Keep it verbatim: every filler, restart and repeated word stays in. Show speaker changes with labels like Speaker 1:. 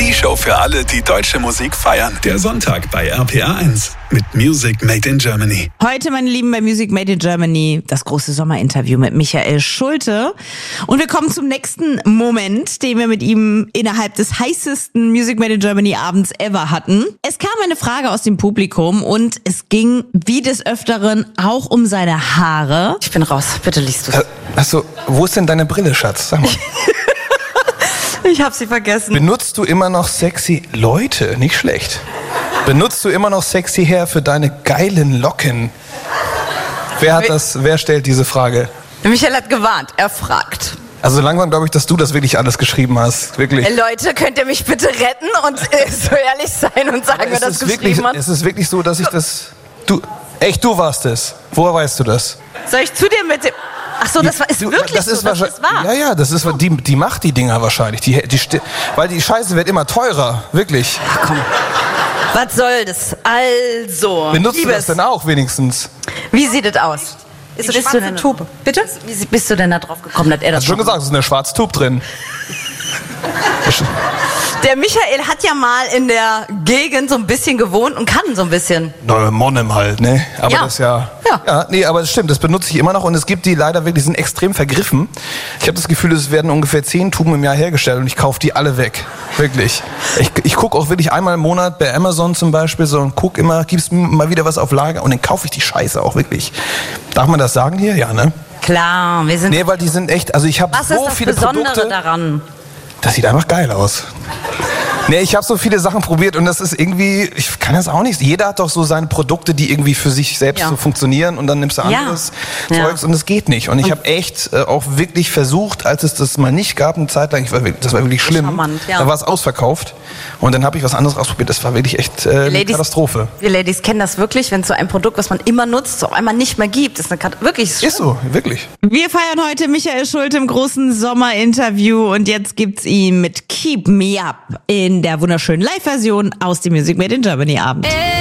Speaker 1: Die Show für alle, die deutsche Musik feiern. Der Sonntag bei R P R eins mit Music Made in Germany.
Speaker 2: Heute, meine Lieben, bei Music Made in Germany das große Sommerinterview mit Michael Schulte. Und wir kommen zum nächsten Moment, den wir mit ihm innerhalb des heißesten Music Made in Germany Abends ever hatten. Es kam eine Frage aus dem Publikum und es ging wie des Öfteren auch um seine Haare.
Speaker 3: Ich bin raus, bitte liest du es.
Speaker 4: Äh, achso, wo ist denn deine Brille, Schatz? Sag mal.
Speaker 3: Ich hab sie vergessen.
Speaker 4: Benutzt du immer noch sexy Leute? Nicht schlecht. Benutzt du immer noch sexy Hair für deine geilen Locken? Wer hat das, wer stellt diese Frage?
Speaker 3: Michael hat gewarnt, er fragt.
Speaker 4: Also langsam glaube ich, dass du das wirklich alles geschrieben hast. Wirklich.
Speaker 3: Äh, Leute, könnt ihr mich bitte retten und äh, so ehrlich sein und sagen, wer das geschrieben
Speaker 4: wirklich,
Speaker 3: hat?
Speaker 4: Es ist wirklich so, dass ich das... Du, echt, du warst es. Woher weißt du das?
Speaker 3: Soll ich zu dir mit dem... Ach so, das war, ist
Speaker 4: Du,
Speaker 3: wirklich
Speaker 4: das
Speaker 3: so,
Speaker 4: ist
Speaker 3: das
Speaker 4: wahrscheinlich,
Speaker 3: ist wahr.
Speaker 4: Ja, ja, das ist, die, die macht die Dinger wahrscheinlich. Die, die, sti- weil die Scheiße wird immer teurer. Wirklich.
Speaker 3: Ach komm. Was soll das? Also,
Speaker 4: Benutzt du das
Speaker 3: Liebes,
Speaker 4: denn auch wenigstens?
Speaker 3: wie sieht es aus? Ist
Speaker 2: Die
Speaker 3: bist du
Speaker 2: schwarze
Speaker 3: denn
Speaker 2: Tube.
Speaker 3: Bitte? Wie bist du denn da drauf gekommen, dass er das
Speaker 4: Hast du schon
Speaker 3: macht?
Speaker 4: gesagt, es ist eine schwarze Tube drin.
Speaker 3: Der Michael hat ja mal in der Gegend so ein bisschen gewohnt und kann so ein bisschen.
Speaker 4: Neue Monnem halt, ne? Aber
Speaker 3: Ja.
Speaker 4: das ja,
Speaker 3: Ja.
Speaker 4: ja. Nee, aber das stimmt, das benutze ich immer noch und es gibt die leider wirklich, die sind extrem vergriffen. Ich habe das Gefühl, es werden ungefähr zehn Tuben im Jahr hergestellt und ich kaufe die alle weg. Wirklich. Ich, ich gucke auch wirklich einmal im Monat bei Amazon zum Beispiel so und guck immer, gibt's mal wieder was auf Lager und dann kaufe ich die Scheiße auch wirklich. Darf man das sagen hier? Ja, ne?
Speaker 3: Klar, wir sind.
Speaker 4: Nee, weil die sind echt, also ich habe
Speaker 3: Was
Speaker 4: so
Speaker 3: ist das
Speaker 4: viele
Speaker 3: Besondere
Speaker 4: Produkte.
Speaker 3: daran?
Speaker 4: Das sieht einfach geil aus. Nee, ich habe so viele Sachen probiert und das ist irgendwie, ich kann das auch nicht. Jeder hat doch so seine Produkte, die irgendwie für sich selbst
Speaker 3: Ja.
Speaker 4: so funktionieren und dann nimmst du
Speaker 3: Ja.
Speaker 4: anderes
Speaker 3: Ja.
Speaker 4: Zeugs und es geht nicht. Und ich habe echt äh, auch wirklich versucht, als es das mal nicht gab, eine Zeit lang, ich war, wirklich- das war wirklich schlimm,
Speaker 3: Charmant, ja.
Speaker 4: da war es ausverkauft und dann habe ich was anderes ausprobiert. Das war wirklich echt äh, eine
Speaker 3: Ladies-
Speaker 4: Katastrophe.
Speaker 3: Wir Ladies kennen das wirklich, wenn es so ein Produkt, was man immer nutzt, so auf einmal nicht mehr gibt. Das ist eine Kat- wirklich.
Speaker 4: Ist so, wirklich.
Speaker 2: Wir feiern heute Michael Schulte im großen Sommerinterview und jetzt gibt's ihn mit Keep Me Up in der wunderschönen Live-Version aus dem Music Made in Germany Abend.